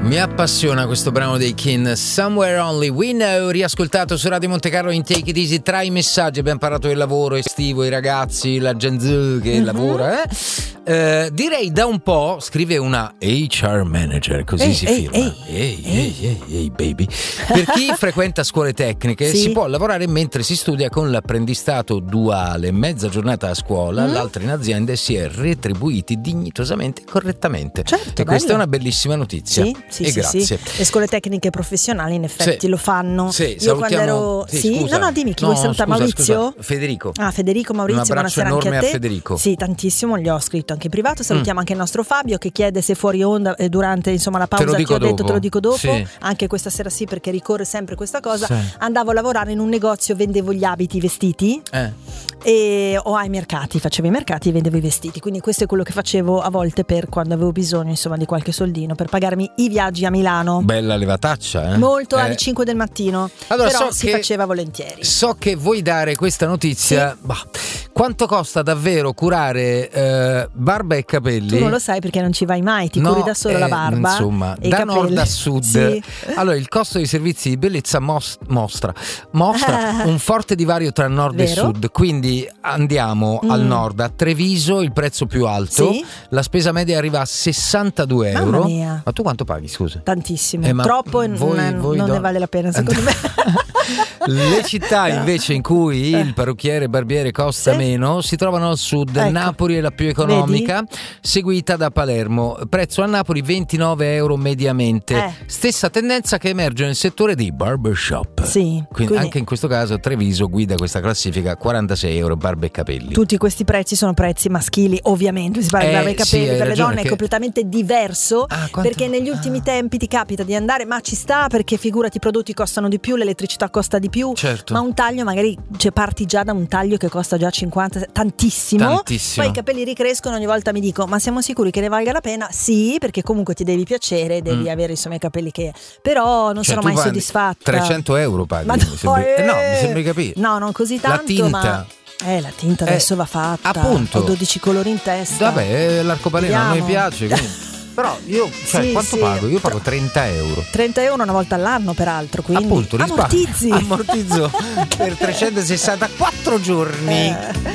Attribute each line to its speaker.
Speaker 1: Mi appassiona questo brano dei Kin, Somewhere Only We Know, riascoltato su Radio Monte Carlo in Take It Easy. Tra i messaggi abbiamo parlato del lavoro estivo, i ragazzi, la Gen Z che lavora. Direi da un po', scrive una HR manager, così si firma. Ehi, baby. Per chi frequenta scuole tecniche si può lavorare mentre si studia con l'apprendistato duale, mezza giornata a scuola, l'altra in azienda e si è retribuiti dignitosamente e correttamente. Certo, e questa è una bellissima notizia.
Speaker 2: Sì,
Speaker 1: grazie.
Speaker 2: Sì. Le scuole tecniche professionali in effetti lo fanno.
Speaker 1: Sì,
Speaker 2: io quando ero no, dimmi chi vuoi salutare. Maurizio?
Speaker 1: Scusa. Federico.
Speaker 2: Federico, Maurizio,
Speaker 1: un abbraccio
Speaker 2: buonasera
Speaker 1: enorme
Speaker 2: anche a te.
Speaker 1: Federico.
Speaker 2: Sì, tantissimo, gli ho scritto anche in privato. Salutiamo anche il nostro Fabio che chiede se fuori onda durante la pausa
Speaker 1: te
Speaker 2: lo dico dopo.
Speaker 1: Sì.
Speaker 2: Anche questa sera sì, perché ricorre sempre questa cosa. Andavo a lavorare in un negozio, vendevo gli abiti, i vestiti o ai mercati, facevo i mercati e vendevo i vestiti, quindi questo è quello che facevo a volte per quando avevo bisogno di qualche soldino per pagarmi i viaggi a Milano.
Speaker 1: Bella levataccia,
Speaker 2: molto alle 5 del mattino.
Speaker 1: Allora,
Speaker 2: però si faceva volentieri.
Speaker 1: So che vuoi dare questa notizia. Quanto costa davvero curare barba e capelli?
Speaker 2: Tu non lo sai perché non ci vai mai, ti curi da solo la barba,
Speaker 1: insomma,
Speaker 2: e
Speaker 1: da
Speaker 2: capelli.
Speaker 1: nord a sud. Allora, il costo dei servizi di bellezza mostra un forte divario tra nord e sud, quindi andiamo al nord, a Treviso il prezzo più alto, la spesa media arriva a 62 euro.
Speaker 2: Mamma mia.
Speaker 1: Ma tu quanto paghi, scusa?
Speaker 2: Tantissimo, troppo e non ne vale la pena secondo me.
Speaker 1: Le città invece in cui il parrucchiere barbiere costa meno si trovano al sud. Napoli è la più economica, seguita da Palermo. Prezzo a Napoli 29 euro mediamente. Stessa tendenza che emerge nel settore dei barbershop. Quindi anche in questo caso Treviso guida questa classifica, 46 euro barba e capelli.
Speaker 2: Tutti questi prezzi sono prezzi maschili, ovviamente. Si parla di barba e capelli, per le donne è completamente diverso, perché negli ultimi tempi ti capita di andare, ma ci sta, perché figurati, i prodotti costano di più, l'elettricità costa di più, ma un taglio magari parti già da un taglio che costa già 50, tantissimo. Poi i capelli ricrescono, ogni volta mi dico ma siamo sicuri che ne valga la pena? Sì, perché comunque ti devi piacere, devi avere i capelli che, però non sono mai soddisfatta.
Speaker 1: 300 euro paghi, mi sembri capire.
Speaker 2: No, non così tanto,
Speaker 1: la tinta.
Speaker 2: Ma la tinta adesso va fatta,
Speaker 1: appunto.
Speaker 2: Ho 12 colori in testa.
Speaker 1: Vabbè, l'arcobaleno a noi piace, quindi. Però io, quanto pago? Io pago 30 euro.
Speaker 2: 30 euro una volta all'anno, peraltro, quindi
Speaker 1: appunto,
Speaker 2: ammortizzo
Speaker 1: per 364 giorni.